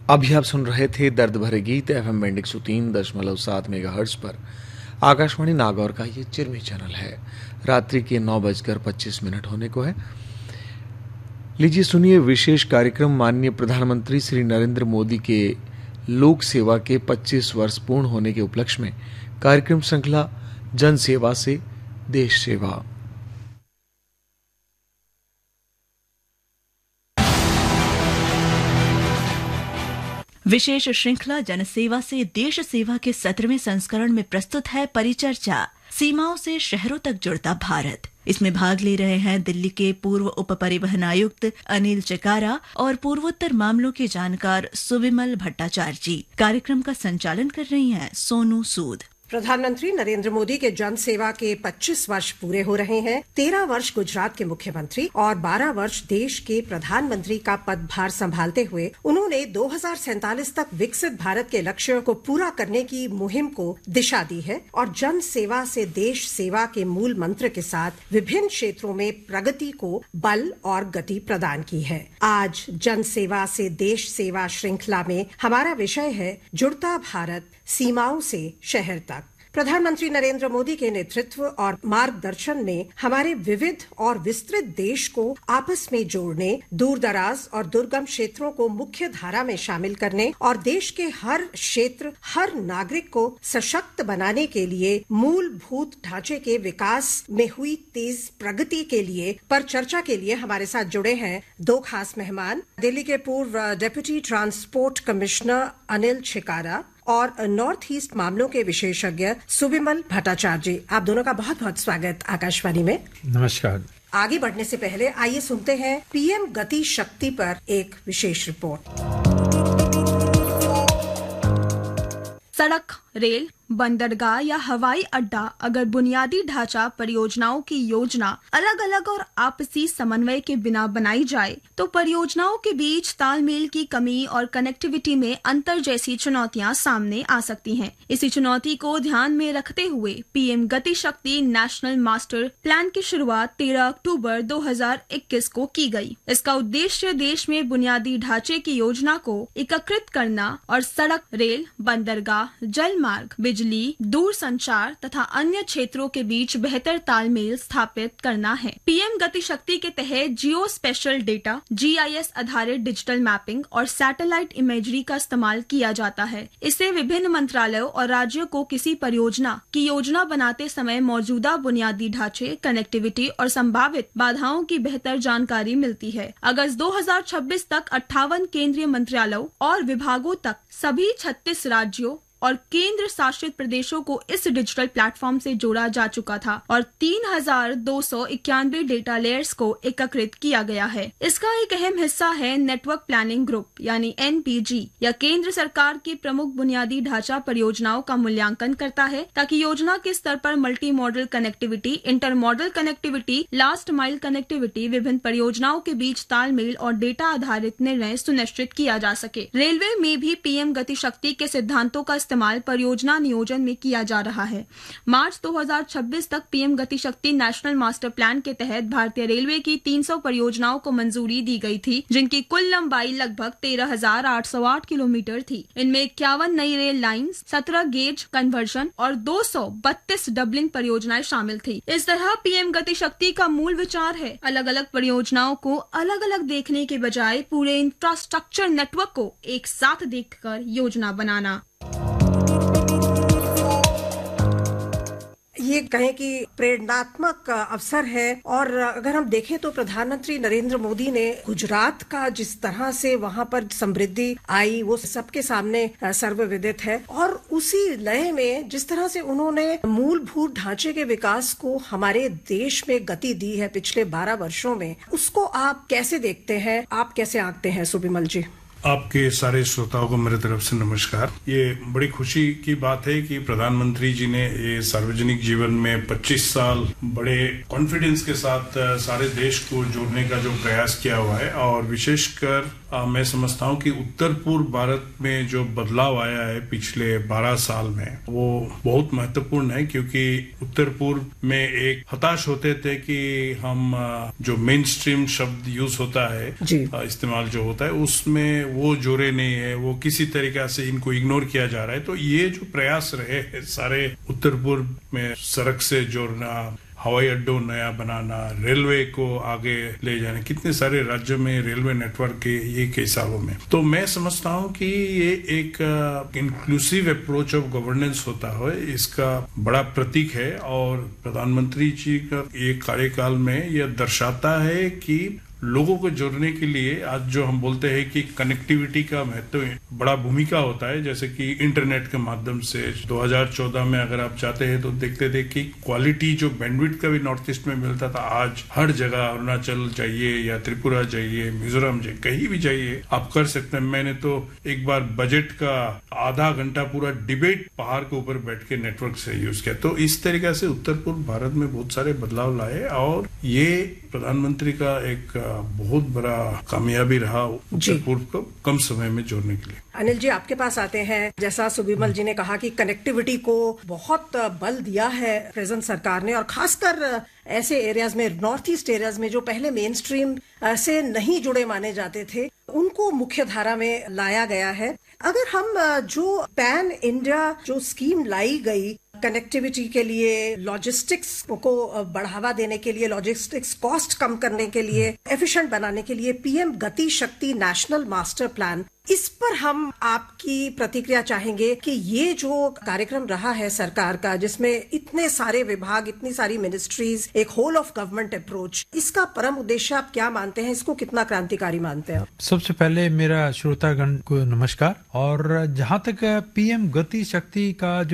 अभी आप सुन रहे थे दर्द भरे गीत FM 103.7 मेगाहर्ट्ज पर। आकाशवाणी नागौर का ये चिरमी चैनल है। रात्रि के 9:25 होने को है। लीजिए सुनिए विशेष कार्यक्रम माननीय प्रधानमंत्री श्री नरेंद्र मोदी के लोक सेवा के 25 वर्ष पूर्ण होने के उपलक्ष्य में कार्यक्रम श्रृंखला जन सेवा से देश सेवा। विशेष श्रृंखला जनसेवा से देश सेवा के 17वें संस्करण में प्रस्तुत है परिचर्चा सीमाओं से शहरों तक जुड़ता भारत। इसमें भाग ले रहे हैं दिल्ली के पूर्व उप परिवहन आयुक्त अनिल चिकारा और पूर्वोत्तर मामलों के जानकार सुविमल भट्टाचार्य जी। कार्यक्रम का संचालन कर रही हैं सोनू सूद। प्रधानमंत्री नरेंद्र मोदी के जन सेवा के 25 वर्ष पूरे हो रहे हैं। 13 वर्ष गुजरात के मुख्यमंत्री और 12 वर्ष देश के प्रधानमंत्री का पदभार संभालते हुए उन्होंने 2047 तक विकसित भारत के लक्ष्य को पूरा करने की मुहिम को दिशा दी है और जन सेवा से देश सेवा के मूल मंत्र के साथ विभिन्न क्षेत्रों में प्रगति को बल और गति प्रदान की है। आज जन सेवा से देश सेवा श्रृंखला में हमारा विषय है जुड़ता भारत सीमाओं से शहर तक। प्रधानमंत्री नरेंद्र मोदी के नेतृत्व और मार्गदर्शन में हमारे विविध और विस्तृत देश को आपस में जोड़ने, दूर दराज और दुर्गम क्षेत्रों को मुख्य धारा में शामिल करने और देश के हर क्षेत्र, हर नागरिक को सशक्त बनाने के लिए मूलभूत ढांचे के विकास में हुई तेज प्रगति के लिए पर चर्चा के लिए हमारे साथ जुड़े हैं दो खास मेहमान, दिल्ली के पूर्व डेप्यूटी ट्रांसपोर्ट कमिश्नर अनिल चिकारा और नॉर्थ ईस्ट मामलों के विशेषज्ञ सुविमल भट्टाचार्य जी। आप दोनों का बहुत बहुत स्वागत आकाशवाणी में। नमस्कार। आगे बढ़ने से पहले आइए सुनते हैं पीएम गति शक्ति पर एक विशेष रिपोर्ट। सड़क, रेल, बंदरगाह या हवाई अड्डा अगर बुनियादी ढांचा परियोजनाओं की योजना अलग अलग और आपसी समन्वय के बिना बनाई जाए तो परियोजनाओं के बीच तालमेल की कमी और कनेक्टिविटी में अंतर जैसी चुनौतियां सामने आ सकती हैं। इसी चुनौती को ध्यान में रखते हुए पीएम गति शक्ति नेशनल मास्टर प्लान की शुरुआत 13 अक्टूबर 2021 को की गई। इसका उद्देश्य देश में बुनियादी ढांचे की योजना को एकीकृत करना और सड़क, रेल, बंदरगाह, जल मार्ग, बिजली, दूर संचार तथा अन्य क्षेत्रों के बीच बेहतर तालमेल स्थापित करना है। पीएम गति शक्ति के तहत जियो स्पेशल डेटा, GIS आधारित डिजिटल मैपिंग और सैटेलाइट इमेजरी का इस्तेमाल किया जाता है। इससे विभिन्न मंत्रालयों और राज्यों को किसी परियोजना की योजना बनाते समय मौजूदा बुनियादी ढांचे, कनेक्टिविटी और संभावित बाधाओं की बेहतर जानकारी मिलती है। अगस्त 2026 तक 58 केंद्रीय मंत्रालयों और विभागों तक सभी 36 राज्यों और केंद्र शासित प्रदेशों को इस डिजिटल प्लेटफॉर्म से जोड़ा जा चुका था और 3291 डेटा लेयर्स को एकीकृत किया गया है। इसका एक अहम हिस्सा है नेटवर्क प्लानिंग ग्रुप यानी NPG या केंद्र सरकार की प्रमुख बुनियादी ढांचा परियोजनाओं का मूल्यांकन करता है ताकि योजना के स्तर पर multi modal connectivity, inter model connectivity, last mile connectivity, विभिन्न परियोजनाओं के बीच तालमेल और डेटा आधारित निर्णय सुनिश्चित किया जा सके। रेलवे में भी पीएम गति शक्ति के सिद्धांतों का इस्तेमाल परियोजना नियोजन में किया जा रहा है। मार्च 2026 तक पीएम गति शक्ति नेशनल मास्टर प्लान के तहत भारतीय रेलवे की 300 परियोजनाओं को मंजूरी दी गई थी, जिनकी कुल लंबाई लगभग 13,808 किलोमीटर थी। इनमें 51 नई रेल लाइंस, 17 गेज कन्वर्जन और 232 डबलिंग परियोजनाएं शामिल थी। इस तरह पीएम गति शक्ति का मूल विचार है अलग अलग परियोजनाओं को अलग अलग देखने के बजाय पूरे इंफ्रास्ट्रक्चर नेटवर्क को एक साथ देखकर योजना बनाना। ये कहें कि प्रेरणात्मक अवसर है और अगर हम देखें तो प्रधानमंत्री नरेंद्र मोदी ने गुजरात का जिस तरह से वहां पर समृद्धि आई वो सबके सामने सर्वविदित है और उसी लय में जिस तरह से उन्होंने मूलभूत ढांचे के विकास को हमारे देश में गति दी है पिछले 12 वर्षों में, उसको आप कैसे देखते हैं, आप कैसे आंकते हैं सुविमल जी? आपके सारे श्रोताओं को मेरे तरफ से नमस्कार। ये बड़ी खुशी की बात है कि प्रधानमंत्री जी ने ये सार्वजनिक जीवन में 25 साल बड़े कॉन्फिडेंस के साथ सारे देश को जोड़ने का जो प्रयास किया हुआ है और विशेषकर मैं समझता हूँ कि उत्तर पूर्व भारत में जो बदलाव आया है पिछले 12 साल में वो बहुत महत्वपूर्ण है, क्योंकि उत्तर पूर्व में एक हताश होते थे कि हम जो मेन स्ट्रीम शब्द यूज होता है इस्तेमाल जो होता है उसमें वो जोड़े नहीं है, वो किसी तरीका से इनको इग्नोर किया जा रहा है। तो ये जो प्रयास रहे हैं सारे उत्तर पूर्व में, सड़क से जोड़ना, हवाई अड्डों नया बनाना, रेलवे को आगे ले जाना, कितने सारे राज्यों में रेलवे नेटवर्क के ये कई सालों में। तो मैं समझता हूँ कि ये एक इंक्लूसिव अप्रोच ऑफ गवर्नेंस होता है, इसका बड़ा प्रतीक है। और प्रधानमंत्री जी का ये कार्यकाल में यह दर्शाता है कि लोगों को जोड़ने के लिए आज जो हम बोलते हैं कि कनेक्टिविटी का महत्व बड़ा भूमिका होता है। जैसे कि इंटरनेट के माध्यम से 2014 में अगर आप चाहते हैं तो देखते थे कि क्वालिटी जो बैंडविड्थ का भी नॉर्थ ईस्ट में मिलता था, आज हर जगह अरुणाचल जाइए या त्रिपुरा जाइए, मिजोरम जाइए, कहीं भी जाइए आप कर सकते हैं। मैंने तो एक बार बजट का आधा घंटा पूरा डिबेट पहाड़ के ऊपर बैठ के नेटवर्क से यूज किया। तो इस तरीके से उत्तर पूर्व भारत में बहुत सारे बदलाव लाए और ये प्रधानमंत्री का एक बहुत बड़ा कामयाबी रहा उत्तर पूर्व को कम समय में जोड़ने के लिए। अनिल जी, आपके पास आते हैं। जैसा सुबिमल जी ने कहा कि कनेक्टिविटी को बहुत बल दिया है प्रेजेंट सरकार ने, और खासकर ऐसे एरियाज में, नॉर्थ ईस्ट एरियाज में जो पहले मेन स्ट्रीम से नहीं जुड़े माने जाते थे, उनको मुख्य धारा में लाया गया है। अगर हम जो पैन इंडिया जो स्कीम लाई गई कनेक्टिविटी के लिए, लॉजिस्टिक्स को बढ़ावा देने के लिए, लॉजिस्टिक्स कॉस्ट कम करने के लिए, एफिशिएंट बनाने के लिए, पीएम गति शक्ति नेशनल मास्टर प्लान, इस पर हम आपकी प्रतिक्रिया चाहेंगे कि ये जो कार्यक्रम रहा है सरकार का, जिसमें इतने सारे विभाग, इतनी सारी मिनिस्ट्रीज, एक होल ऑफ गवर्नमेंट अप्रोच, इसका परम उद्देश्य आप क्या मानते हैं? इसको कितना क्रांतिकारी मानते हैं? सबसे पहले मेरा श्रोतागण को नमस्कार। और जहां तक पीएम गति शक्ति का